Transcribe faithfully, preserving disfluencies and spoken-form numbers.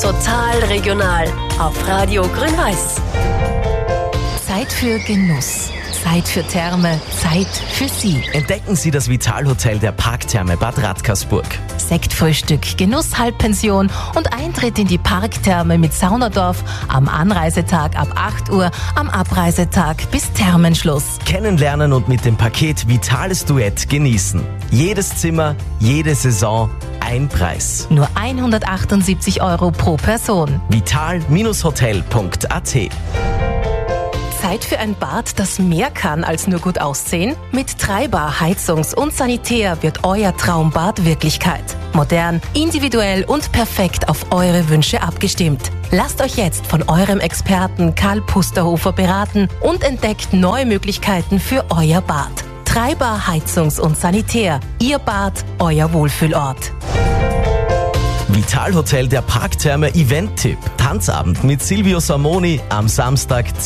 Total regional auf Radio Grün-Weiß. Zeit für Genuss. Zeit für Therme, Zeit für Sie. Entdecken Sie das Vitalhotel der Parktherme Bad Radkersburg. Sektfrühstück, Genusshalbpension und Eintritt in die Parktherme mit Saunadorf am Anreisetag ab acht Uhr, am Abreisetag bis Thermenschluss. Kennenlernen und mit dem Paket Vitales Duett genießen. Jedes Zimmer, jede Saison, ein Preis. Nur hundertachtundsiebzig Euro pro Person. vital Hotel punkt a t. Zeit für ein Bad, das mehr kann als nur gut aussehen? Mit Treiber Heizungs- und Sanitär wird euer Traumbad Wirklichkeit. Modern, individuell und perfekt auf eure Wünsche abgestimmt. Lasst euch jetzt von eurem Experten Karl Pusterhofer beraten und entdeckt neue Möglichkeiten für euer Bad. Treiber Heizungs- und Sanitär. Ihr Bad, euer Wohlfühlort. Vitalhotel der Parktherme Event-Tipp. Tanzabend mit Silvio Samoni am Samstag,